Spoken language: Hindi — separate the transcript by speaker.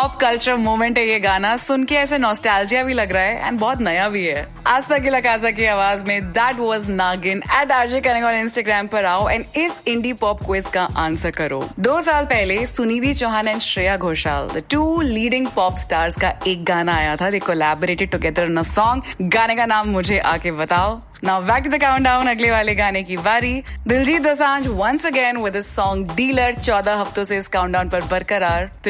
Speaker 1: पॉप कल्चर मोमेंट है ये गाना, सुन के ऐसे नॉस्टैल्जिया भी लग रहा है एंड बहुत नया भी है। आज तक लकाजा की आवाज में दैट वाज नागिन एट आरजे करेंगे और इंस्टाग्राम पर आओ एंड इस इंडी पॉप क्विज का आंसर करो। 2 साल पहले Sunidhi Chauhan and Shreya Ghoshal, the 2 leading pop stars का एक गाना आया था। दे collaborated together in a song. गाने का नाम मुझे आके बताओ। Now back to the countdown, अगले वाले गाने की बारी। Diljit Dosanjh once again with his song dealer 14 हफ्तों से इस काउंटडाउन पर बरकरार।